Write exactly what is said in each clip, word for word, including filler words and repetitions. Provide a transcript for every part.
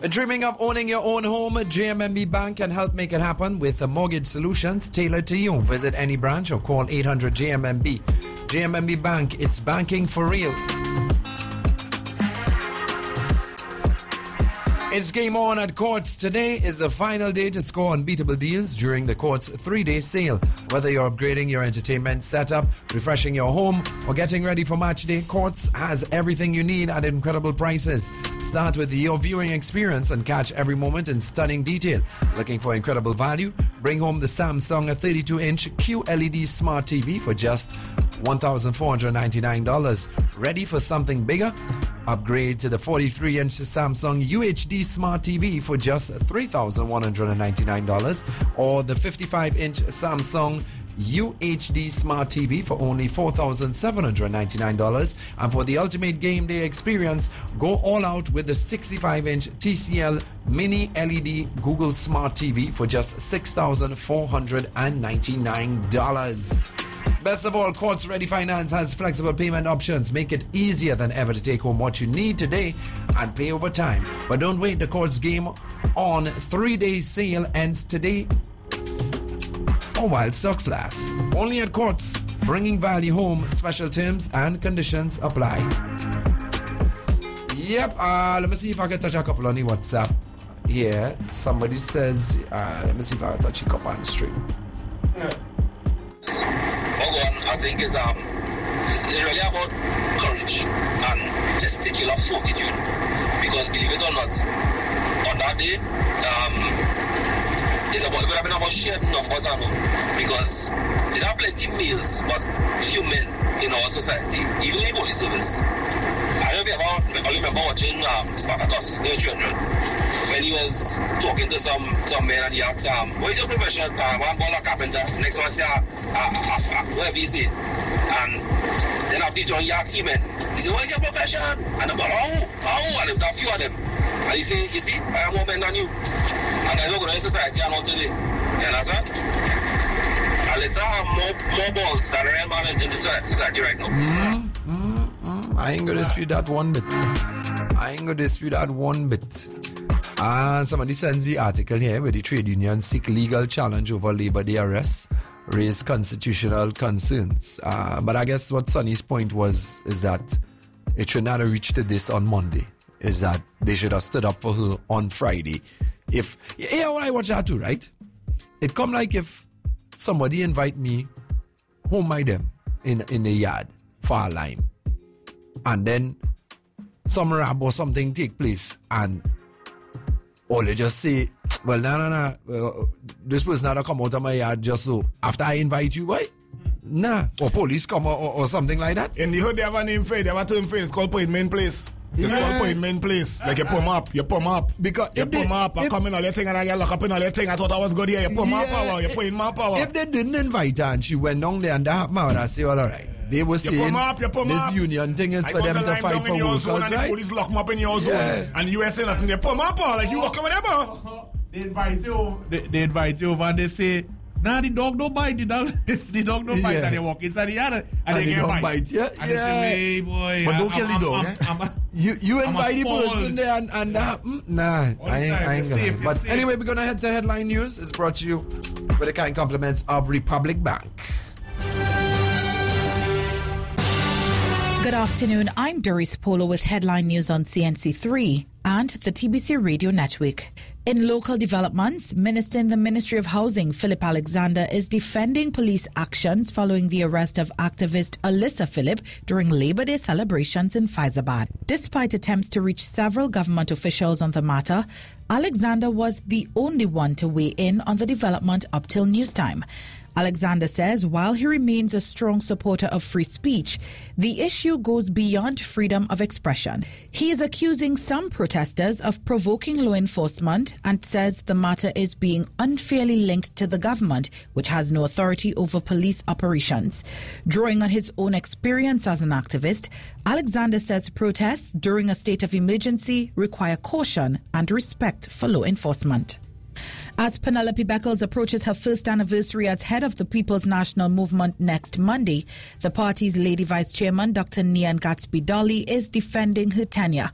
Dreaming of owning your own home? J M M B Bank can help make it happen with mortgage solutions tailored to you. Visit any branch or call eight hundred J M M B. J M M B Bank, it's banking for real. It's game on at Courts. Today is the final day to score unbeatable deals during the Courts three-day sale. Whether you're upgrading your entertainment setup, refreshing your home, or getting ready for match day, Courts has everything you need at incredible prices. Start with your viewing experience and catch every moment in stunning detail. Looking for incredible value? Bring home the Samsung thirty-two inch Q L E D Smart T V for just one thousand four hundred ninety-nine dollars. Ready for something bigger? Upgrade to the forty-three inch Samsung U H D Smart T V for just three thousand one hundred ninety-nine dollars, or the fifty-five inch Samsung U H D Smart T V for only four thousand seven hundred ninety-nine dollars. And for the ultimate game day experience, go all out with the sixty-five inch T C L Mini L E D Google Smart T V for just six thousand four hundred ninety-nine dollars. Best of all, Courts Ready Finance has flexible payment options. Make it easier than ever to take home what you need today and pay over time. But don't wait, the Courts game on three-day sale ends today or while stocks last. Only at Courts, bringing value home. Special terms and conditions apply. Yep, uh, let me see if I can touch a couple on the WhatsApp here. Somebody says, uh, let me see if I can touch a couple on the stream. Yeah. One, I think is um, it's really about courage and testicular fortitude, because believe it or not, on that day, um, it's about it would have been about shared numbers, I know, because there are plenty males, but few men in our society, even in the police service. I don't remember, I remember watching um, Spartacus in the children when he was talking to some some men and he asked um, what is your profession? Uh, one ball a carpenter, next one say uh, uh, uh, whatever he say. And then after he he asked him, he said, what is your profession? And the ball, oh, oh, and there were a few of them. And he said, you see, I am more men than you. And that's what we're going to society and not today. You understand? And let's have more, more balls than real man in the society right now. Mm, mm, mm. I ain't going to dispute that one bit. I ain't going to dispute that one bit. And uh, somebody sends the article here where the trade union seek legal challenge over Labor Day arrests, raise constitutional concerns. Uh, but I guess what Sonny's point was is that it should not have reached to this on Monday. Is that they should have stood up for her on Friday. If yeah, when I watch that too, right? It come like if somebody invite me home by them in in the yard for a lime, and then some rap or something take place, and or they just say, well, no, no, no, well, this person not come out of my yard just so after I invite you, why? Nah, or police come or, or something like that. In the hood, they have a name for it. They have a term for it. It's called appointment place. It's yeah. called appointment place. Like you put them up, you put them up. Because you put them up, I come in all your thing and I get locked up in all your thing. I thought I was good here. You put yeah. my power, you put in my power. If they didn't invite her and she went down there and that happened, I would have said, well, all right. They were saying you up, you this up. union thing is I for them to fight for workers, and right? the police lock them up in your zone, yeah. and you say nothing. They put them up, like you walk over them. They invite you over. They, they invite you over and they say, nah, the dog don't bite. The dog, the dog don't bite. Yeah. And they walk inside the yard and, and they, they get bite. bite. Yeah. And yeah. they say, hey, boy. But don't I'm, kill the dog. I'm, I'm, I'm, you you invite the person there and, and that. Mm, nah, I ain't, I ain't gonna. But safe. Anyway, we're going to head to Headline News. It's brought to you with the kind compliments of Republic Bank. Good afternoon. I'm Doris Polo with Headline News on C N C three and the T B C Radio Network. In local developments, Minister in the Ministry of Housing, Philip Alexander, is defending police actions following the arrest of activist Alyssa Phillip during Labor Day celebrations in Faizabad. Despite attempts to reach several government officials on the matter, Alexander was the only one to weigh in on the development up till newstime. Alexander says while he remains a strong supporter of free speech, the issue goes beyond freedom of expression. He is accusing some protesters of provoking law enforcement and says the matter is being unfairly linked to the government, which has no authority over police operations. Drawing on his own experience as an activist, Alexander says protests during a state of emergency require caution and respect for law enforcement. As Penelope Beckles approaches her first anniversary as head of the People's National Movement next Monday, the party's Lady Vice Chairman, Doctor Nian Gatsby Dolly, is defending her tenure.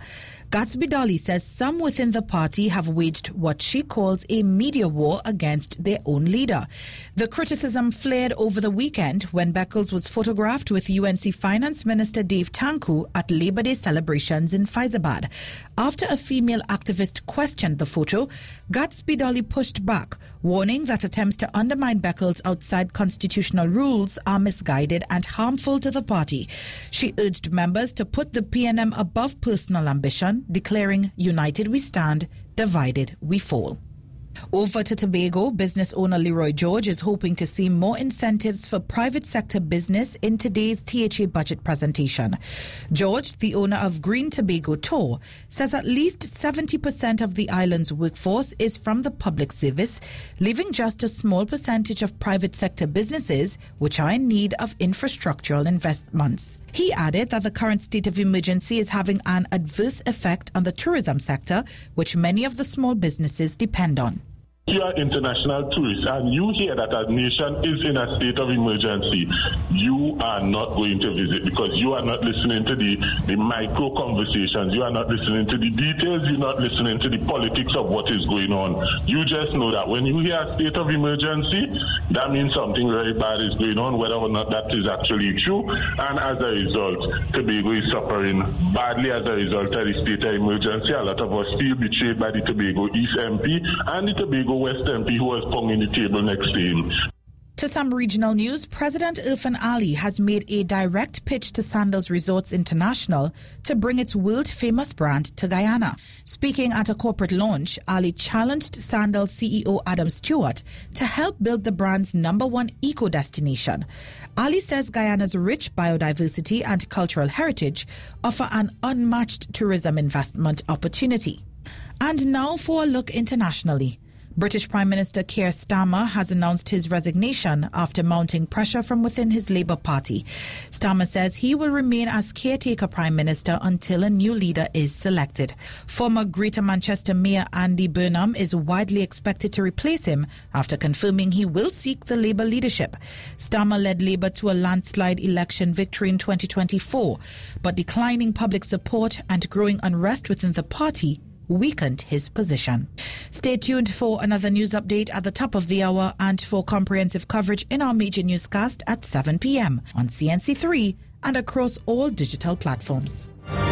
Gatsby Dolly says some within the party have waged what she calls a media war against their own leader. The criticism flared over the weekend when Beckles was photographed with U N C Finance Minister Dave Tanku at Labor Day celebrations in Faizabad. After a female activist questioned the photo, Gatsby Dolly pushed back, warning that attempts to undermine Beckles outside constitutional rules are misguided and harmful to the party. She urged members to put the P N M above personal ambition, declaring, "United we stand, divided we fall." Over to Tobago, business owner Leroy George is hoping to see more incentives for private sector business in today's T H A budget presentation. George, the owner of Green Tobago Tour, says at least seventy percent of the island's workforce is from the public service, leaving just a small percentage of private sector businesses which are in need of infrastructural investments. He added that the current state of emergency is having an adverse effect on the tourism sector, which many of the small businesses depend on. You are international tourists and you hear that our nation is in a state of emergency, you are not going to visit because you are not listening to the, the micro conversations, you are not listening to the details, you're not listening to the politics of what is going on. You just know that when you hear a state of emergency, that means something very bad is going on, whether or not that is actually true. And as a result, Tobago is suffering badly as a result of the state of emergency. A lot of us feel betrayed by the Tobago East M P and the Tobago West M P who was pounding the table next to him. To some regional news, President Irfan Ali has made a direct pitch to Sandals Resorts International to bring its world-famous brand to Guyana. Speaking at a corporate launch, Ali challenged Sandals C E O Adam Stewart to help build the brand's number one eco-destination. Ali says Guyana's rich biodiversity and cultural heritage offer an unmatched tourism investment opportunity. And now for a look internationally. British Prime Minister Keir Starmer has announced his resignation after mounting pressure from within his Labour Party. Starmer says he will remain as caretaker Prime Minister until a new leader is selected. Former Greater Manchester Mayor Andy Burnham is widely expected to replace him after confirming he will seek the Labour leadership. Starmer led Labour to a landslide election victory in twenty twenty-four, but declining public support and growing unrest within the party weakened his position. Stay tuned for another news update at the top of the hour and for comprehensive coverage in our major newscast at seven p.m. on C N C three and across all digital platforms.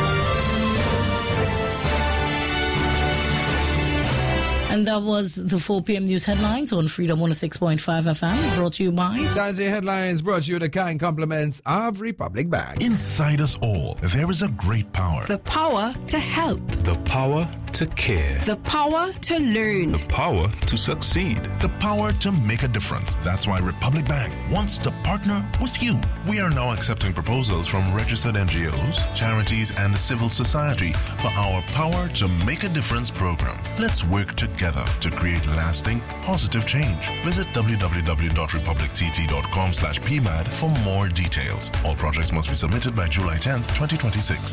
And that was the four p.m. news headlines on Freedom one oh six point five F M, brought to you by Thursday Headlines, brought to you the kind compliments of Republic Bank. Inside us all, there is a great power. The power to help. The power to care. The power to learn. The power to succeed. The power to make a difference. That's why Republic Bank wants to partner with you. We are now accepting proposals from registered N G Os, charities, and civil society for our Power to Make a Difference program. Let's work together to create lasting, positive change. Visit w w w dot republic t t dot com slash p m a d for more details. All projects must be submitted by July tenth, twenty twenty-six.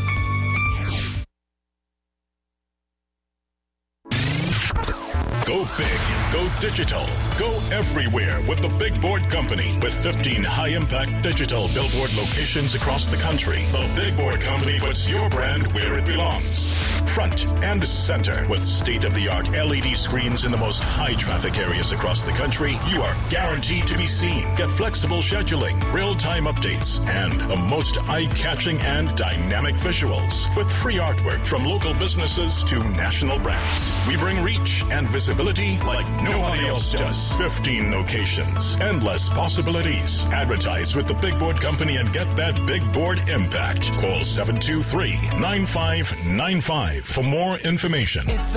Go big, go digital, go everywhere with the Big Board Company. With fifteen high-impact digital billboard locations across the country, the Big Board Company puts your brand where it belongs. Front and center with state-of-the-art L E D screens in the most high-traffic areas across the country, you are guaranteed to be seen. Get flexible scheduling, real-time updates, and the most eye-catching and dynamic visuals. With free artwork from local businesses to national brands. We bring reach and visibility like nobody else does. fifteen locations, endless possibilities. Advertise with the Big Board Company and get that Big Board impact. Call seven two three, nine five nine five for more information. It's